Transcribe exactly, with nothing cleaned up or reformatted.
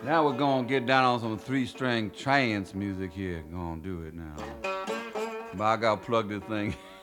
Now we're gonna get down on some three-string trance music here. Gonna do it now. But I gotta plug this thing